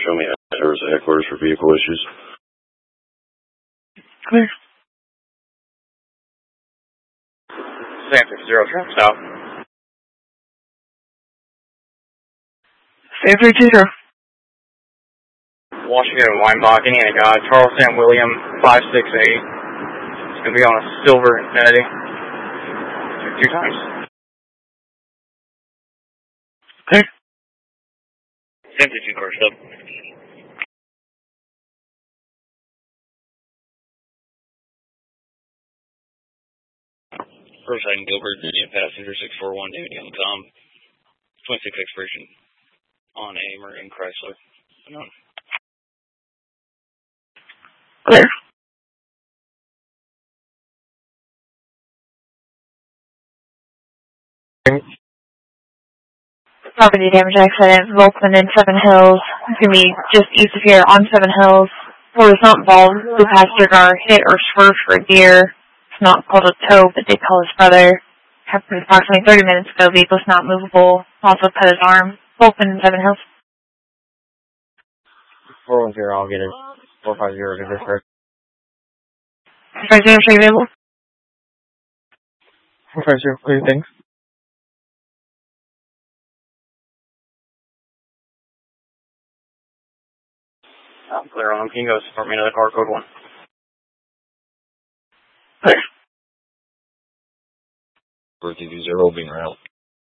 show me address at headquarters for vehicle issues. Clear. San 50 Trap South. San 320. Washington, Weinbach, Indiana God, Charles Sam William, 568. It's going to be on a silver Infinity. 2 times. Clear. San 52 car stop. Riverside and Gilbert, Indian passenger 641, David on the com. 26 expiration on a Merton Chrysler. Unknown. Clear. Property damage accident, Volkman in Seven Hills. It's going to be just east of here on Seven Hills. Where it's not involved, the passenger car hit or swerved for a deer. It's not called a tow, but they call his brother. Happened approximately 30 minutes ago. Vehicle's not movable. Also cut his arm. Volkman in Seven Hills. 410, I'll get it. 450, get this first. 450, show you available? 450, clear, thanks. I'm clear on him. Can you go support me another car, code 1? Clear. 420 being route.